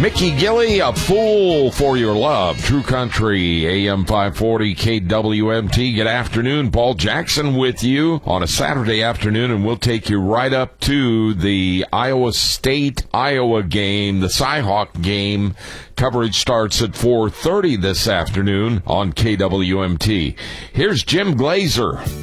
Mickey Gilley, A Fool for Your Love. True Country, AM 540, KWMT. Good afternoon. Paul Jackson with you on a Saturday afternoon, and we'll take you right up to the Iowa State-Iowa game, the Cyhawk game. Coverage starts at 4:30 this afternoon on KWMT. Here's Jim Glazer.